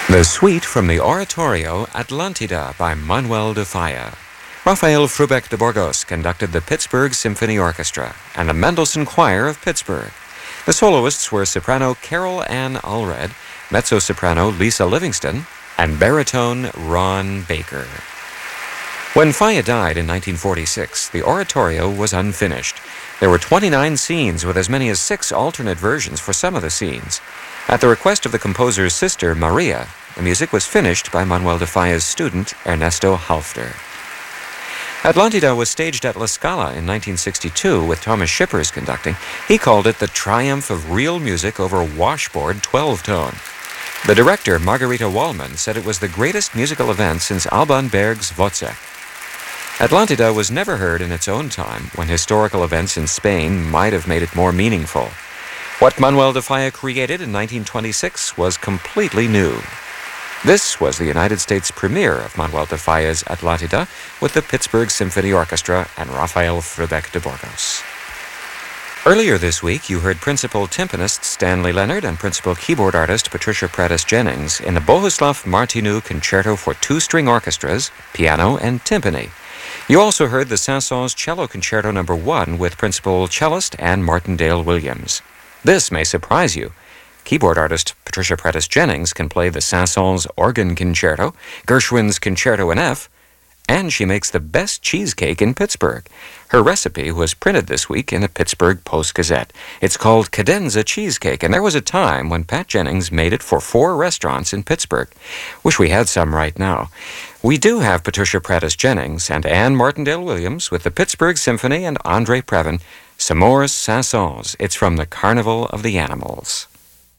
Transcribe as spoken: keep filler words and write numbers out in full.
The suite from the oratorio Atlantida by Manuel de Falla. Rafael Frubeck de Burgos conducted the Pittsburgh Symphony Orchestra and the Mendelssohn Choir of Pittsburgh. The soloists were soprano Carol Ann Allred, mezzo-soprano Lisa Livingston, and baritone Ron Baker. When Falla died in nineteen forty-six, the oratorio was unfinished. There were twenty-nine scenes with as many as six alternate versions for some of the scenes. At the request of the composer's sister, Maria, the music was finished by Manuel de Falla's student, Ernesto Halfter. Atlantida was staged at La Scala in nineteen sixty-two with Thomas Shippers conducting. He called it the triumph of real music over washboard twelve-tone. The director, Margarita Wallman, said it was the greatest musical event since Alban Berg's Wozzeck. Atlantida was never heard in its own time, when historical events in Spain might have made it more meaningful. What Manuel de Falla created in nineteen twenty-six was completely new. This was the United States premiere of Manuel de Falla's Atlantida with the Pittsburgh Symphony Orchestra and Rafael Frubeck de Burgos. Earlier this week, you heard principal timpanist Stanley Leonard and principal keyboard artist Patricia Prattis Jennings in the Bohuslav Martinu Concerto for two-string orchestras, piano, and timpani. You also heard the Saint-Saëns Cello Concerto Number One with principal cellist Anne Martindale Williams. This may surprise you. Keyboard artist Patricia Prattis Jennings can play the Saint-Saëns Organ Concerto, Gershwin's Concerto in F, and she makes the best cheesecake in Pittsburgh. Her recipe was printed this week in the Pittsburgh Post-Gazette. It's called Cadenza Cheesecake, and there was a time when Pat Jennings made it for four restaurants in Pittsburgh. Wish we had some right now. We do have Patricia Prattis Jennings and Anne Martindale Williams with the Pittsburgh Symphony and Andre Previn, S'Amour Saint-Saëns. It's from the Carnival of the Animals.